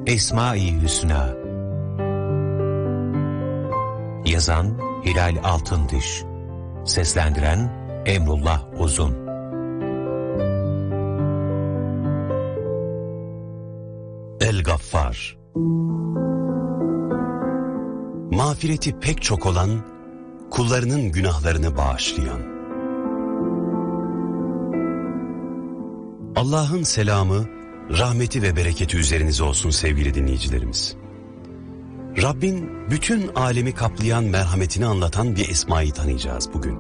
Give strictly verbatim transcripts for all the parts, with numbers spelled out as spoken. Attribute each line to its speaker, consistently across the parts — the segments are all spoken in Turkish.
Speaker 1: Esma-i Hüsna. Yazan Hilal Altındiş. Seslendiren Emrullah Uzun. El-Gaffar. Mağfireti pek çok olan, kullarının günahlarını bağışlayan. Allah'ın selamı, rahmeti ve bereketi üzerinize olsun sevgili dinleyicilerimiz. Rabbin bütün alemi kaplayan merhametini anlatan bir esmayı tanıyacağız bugün.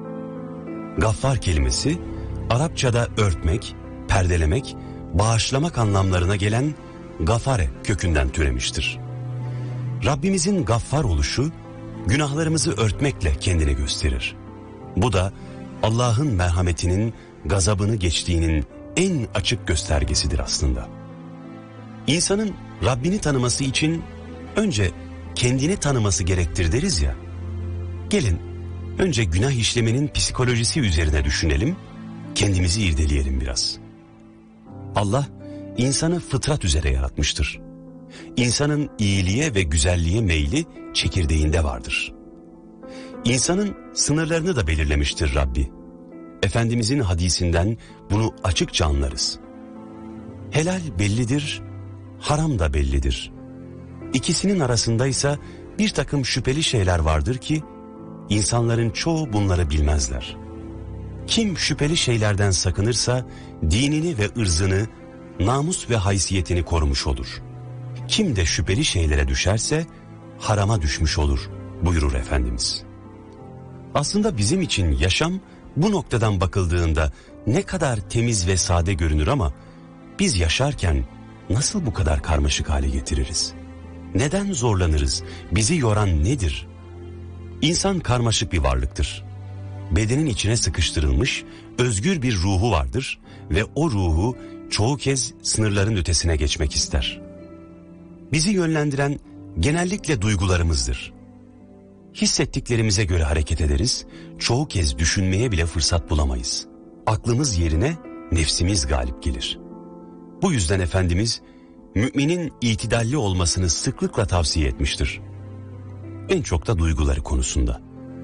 Speaker 1: Gaffar kelimesi, Arapçada örtmek, perdelemek, bağışlamak anlamlarına gelen gafare kökünden türemiştir. Rabbimizin gaffar oluşu, günahlarımızı örtmekle kendini gösterir. Bu da Allah'ın merhametinin gazabını geçtiğinin en açık göstergesidir aslında. İnsanın Rabbini tanıması için önce kendini tanıması gerektir deriz ya. Gelin önce günah işlemenin psikolojisi üzerine düşünelim, kendimizi irdeleyelim biraz. Allah insanı fıtrat üzere yaratmıştır. İnsanın iyiliğe ve güzelliğe meyli çekirdeğinde vardır. İnsanın sınırlarını da belirlemiştir Rabbi. Efendimizin hadisinden bunu açıkça anlarız. Helal bellidir, haram da bellidir. İkisinin arasındaysa bir takım şüpheli şeyler vardır ki insanların çoğu bunları bilmezler. Kim şüpheli şeylerden sakınırsa dinini ve ırzını, namus ve haysiyetini korumuş olur. Kim de şüpheli şeylere düşerse harama düşmüş olur buyurur Efendimiz. Aslında bizim için yaşam bu noktadan bakıldığında ne kadar temiz ve sade görünür ama biz yaşarken nasıl bu kadar karmaşık hale getiririz? Neden zorlanırız? Bizi yoran nedir? İnsan karmaşık bir varlıktır. Bedenin içine sıkıştırılmış özgür bir ruhu vardır ve o ruhu çoğu kez sınırların ötesine geçmek ister. Bizi yönlendiren genellikle duygularımızdır. Hissettiklerimize göre hareket ederiz, çoğu kez düşünmeye bile fırsat bulamayız. Aklımız yerine nefsimiz galip gelir. Bu yüzden Efendimiz, müminin itidalli olmasını sıklıkla tavsiye etmiştir. En çok da duyguları konusunda.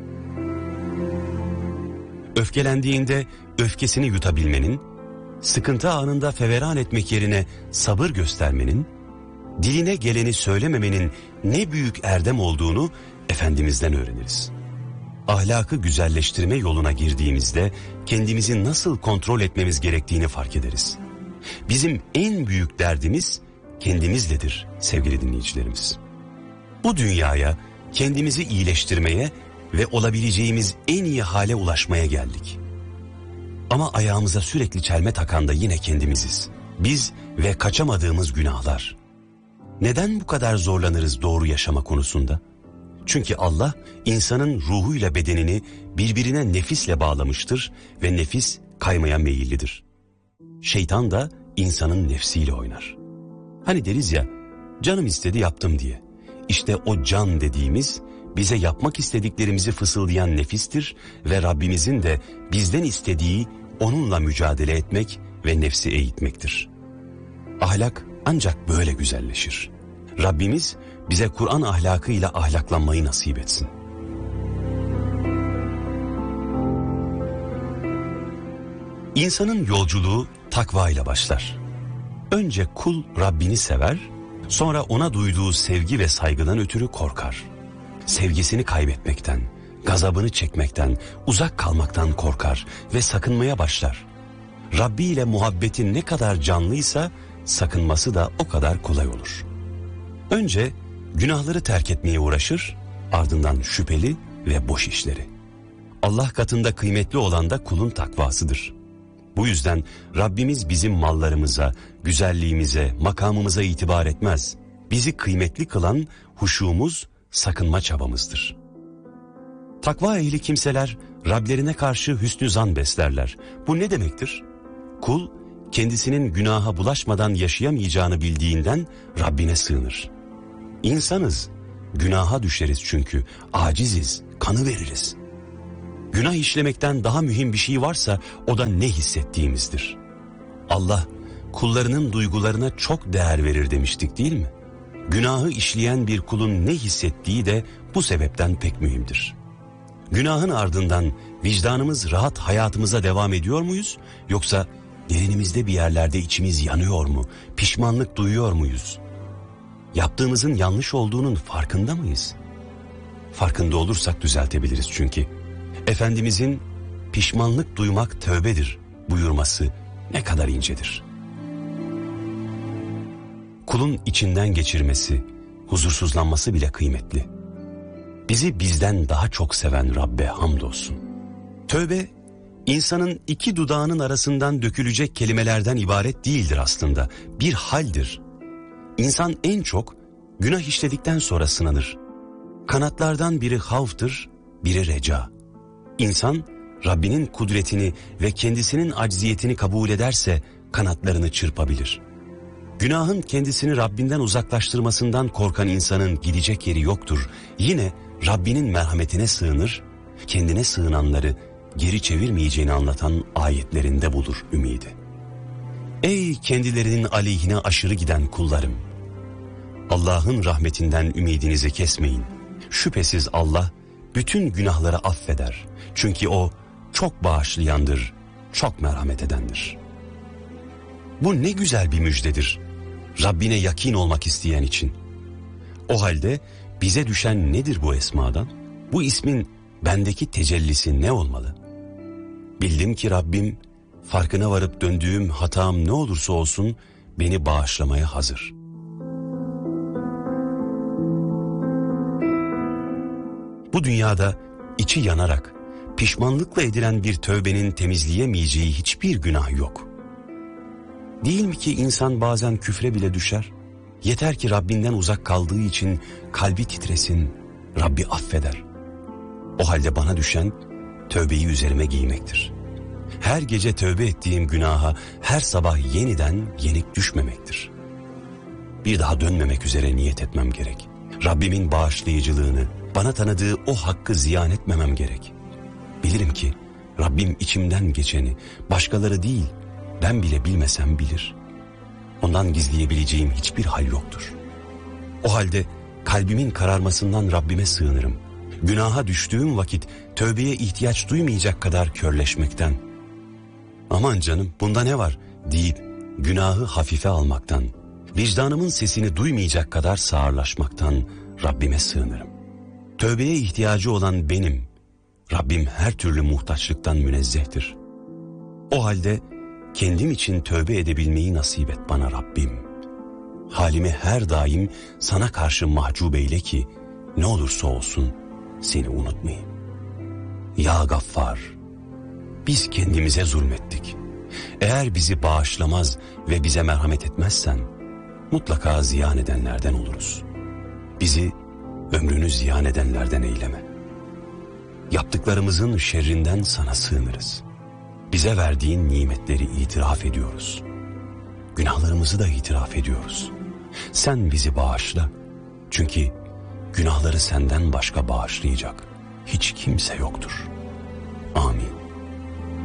Speaker 1: Öfkelendiğinde öfkesini yutabilmenin, sıkıntı anında feveran etmek yerine sabır göstermenin, diline geleni söylememenin ne büyük erdem olduğunu Efendimiz'den öğreniriz. Ahlakı güzelleştirme yoluna girdiğimizde kendimizi nasıl kontrol etmemiz gerektiğini fark ederiz. Bizim en büyük derdimiz kendimizledir sevgili dinleyicilerimiz. Bu dünyaya kendimizi iyileştirmeye ve olabileceğimiz en iyi hale ulaşmaya geldik. Ama ayağımıza sürekli çelme takan da yine kendimiziz. Biz ve kaçamadığımız günahlar. Neden bu kadar zorlanırız doğru yaşama konusunda? Çünkü Allah insanın ruhuyla bedenini birbirine nefisle bağlamıştır ve nefis kaymaya meyillidir. Şeytan da insanın nefsiyle oynar. Hani deriz ya, canım istedi yaptım diye. İşte o can dediğimiz bize yapmak istediklerimizi fısıldayan nefistir ve Rabbimizin de bizden istediği onunla mücadele etmek ve nefsi eğitmektir. Ahlak ancak böyle güzelleşir. Rabbimiz bize Kur'an ahlakıyla ahlaklanmayı nasip etsin. İnsanın yolculuğu takva ile başlar. Önce kul Rabbini sever, sonra ona duyduğu sevgi ve saygıdan ötürü korkar. Sevgisini kaybetmekten, gazabını çekmekten, uzak kalmaktan korkar ve sakınmaya başlar. Rabbi ile muhabbeti ne kadar canlıysa sakınması da o kadar kolay olur. Önce günahları terk etmeye uğraşır, ardından şüpheli ve boş işleri. Allah katında kıymetli olan da kulun takvasıdır. Bu yüzden Rabbimiz bizim mallarımıza, güzelliğimize, makamımıza itibar etmez. Bizi kıymetli kılan huşumuz, sakınma çabamızdır. Takva ehli kimseler Rablerine karşı hüsnü zan beslerler. Bu ne demektir? Kul kendisinin günaha bulaşmadan yaşayamayacağını bildiğinden Rabbine sığınır. İnsanız, günaha düşeriz çünkü, aciziz, kanı veririz. Günah işlemekten daha mühim bir şey varsa o da ne hissettiğimizdir. Allah kullarının duygularına çok değer verir demiştik değil mi? Günahı işleyen bir kulun ne hissettiği de bu sebepten pek mühimdir. Günahın ardından vicdanımız rahat hayatımıza devam ediyor muyuz? Yoksa derinimizde bir yerlerde içimiz yanıyor mu? Pişmanlık duyuyor muyuz? Yaptığımızın yanlış olduğunun farkında mıyız? Farkında olursak düzeltebiliriz çünkü. Efendimizin pişmanlık duymak tövbedir buyurması ne kadar incedir. Kulun içinden geçirmesi, huzursuzlanması bile kıymetli. Bizi bizden daha çok seven Rabbe hamdolsun. Tövbe, insanın iki dudağının arasından dökülecek kelimelerden ibaret değildir aslında. Bir haldir. İnsan en çok günah işledikten sonra sınanır. Kanatlardan biri havftır, biri reca. İnsan Rabbinin kudretini ve kendisinin acziyetini kabul ederse kanatlarını çırpabilir. Günahın kendisini Rabbinden uzaklaştırmasından korkan insanın gidecek yeri yoktur. Yine Rabbinin merhametine sığınır, kendine sığınanları geri çevirmeyeceğini anlatan ayetlerinde bulur ümidi. Ey kendilerinin aleyhine aşırı giden kullarım! Allah'ın rahmetinden ümidinizi kesmeyin. Şüphesiz Allah bütün günahları affeder. Çünkü O çok bağışlayandır, çok merhamet edendir. Bu ne güzel bir müjdedir Rabbine yakin olmak isteyen için. O halde bize düşen nedir bu esmadan? Bu ismin bendeki tecellisi ne olmalı? Bildim ki Rabbim farkına varıp döndüğüm hatam ne olursa olsun beni bağışlamaya hazır. Bu dünyada içi yanarak pişmanlıkla edilen bir tövbenin temizleyemeyeceği hiçbir günah yok. Değil mi ki insan bazen küfre bile düşer? Yeter ki Rabbinden uzak kaldığı için kalbi titresin, Rabbi affeder. O halde bana düşen tövbeyi üzerime giymektir. Her gece tövbe ettiğim günaha her sabah yeniden yenik düşmemektir. Bir daha dönmemek üzere niyet etmem gerek. Rabbimin bağışlayıcılığını, bana tanıdığı o hakkı ziyan etmemem gerek. Bilirim ki Rabbim içimden geçeni başkaları değil, ben bile bilmesem bilir. Ondan gizleyebileceğim hiçbir hal yoktur. O halde kalbimin kararmasından Rabbime sığınırım. Günaha düştüğüm vakit tövbeye ihtiyaç duymayacak kadar körleşmekten. Aman canım bunda ne var deyip günahı hafife almaktan, vicdanımın sesini duymayacak kadar sağırlaşmaktan Rabbime sığınırım. Tövbeye ihtiyacı olan benim, Rabbim her türlü muhtaçlıktan münezzehtir. O halde kendim için tövbe edebilmeyi nasip et bana Rabbim. Halimi her daim sana karşı mahcup eyle ki ne olursa olsun seni unutmayayım. Ya Gaffar, biz kendimize zulmettik. Eğer bizi bağışlamaz ve bize merhamet etmezsen mutlaka ziyan edenlerden oluruz. Bizi ömrünü ziyan edenlerden eyleme. Yaptıklarımızın şerrinden sana sığınırız. Bize verdiğin nimetleri itiraf ediyoruz. Günahlarımızı da itiraf ediyoruz. Sen bizi bağışla. Çünkü günahları senden başka bağışlayacak hiç kimse yoktur. Amin.